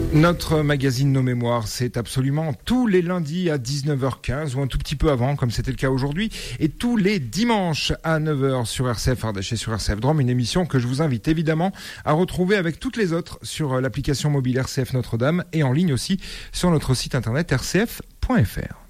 Notre magazine Nos Mémoires, c'est absolument tous les lundis à 19h15 ou un tout petit peu avant, comme c'était le cas aujourd'hui, et tous les dimanches à 9h sur RCF Ardèche et sur RCF Drôme, une émission que je vous invite évidemment à retrouver avec toutes les autres sur l'application mobile RCF Notre-Dame et en ligne aussi sur notre site internet rcf.fr.